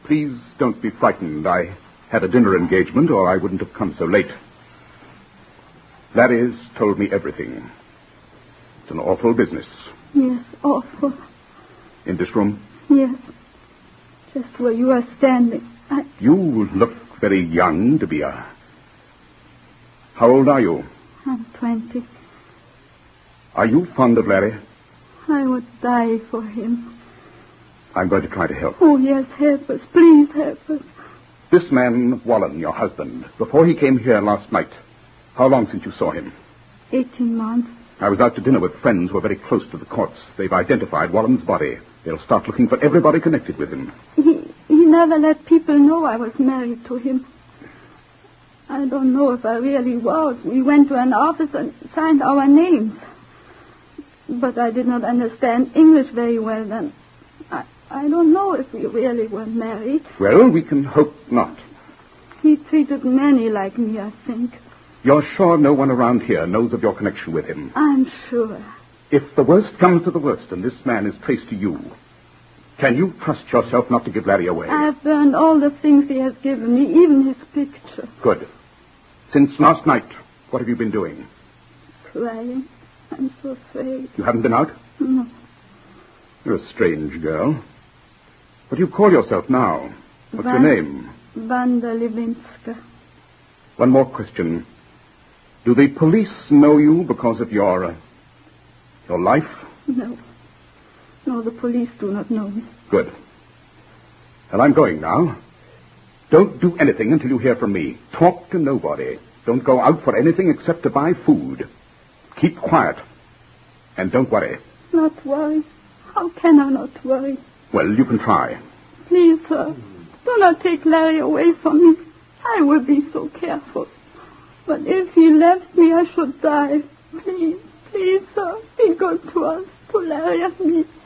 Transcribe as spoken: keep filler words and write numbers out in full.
Please don't be frightened. I had a dinner engagement, or I wouldn't have come so late. Larry's told me everything. It's an awful business. Yes, awful. In this room? Yes. Just where you are standing. I... You look very young to be a... How old are you? I'm twenty. Are you fond of Larry? I would die for him. I'm going to try to help. Oh, yes, help us. Please help us. This man, Wallen, your husband, before he came here last night, how long since you saw him? Eighteen months. I was out to dinner with friends who are very close to the courts. They've identified Wallen's body. They'll start looking for everybody connected with him. He, he never let people know I was married to him. I don't know if I really was. We went to an office and signed our names. But I did not understand English very well then. I, I don't know if we really were married. Well, we can hope not. He treated many like me, I think. You're sure no one around here knows of your connection with him? I'm sure. If the worst comes to the worst and this man is traced to you, can you trust yourself not to give Larry away? I've burned all the things he has given me, even his picture. Good. Since last night, what have you been doing? Crying. I'm so afraid. You haven't been out? No. You're a strange girl. What do you call yourself now? What's Van, your name? Wanda Levinska. One more question. Do the police know you because of your, uh, your life? No. No, the police do not know me. Good. And I'm going now. Don't do anything until you hear from me. Talk to nobody. Don't go out for anything except to buy food. Keep quiet. And don't worry. Not worry? How can I not worry? Well, you can try. Please, sir, do not take Larry away from me. I will be so careful. But if he left me, I should die. Please, please, sir, be good to us, to Larry and me.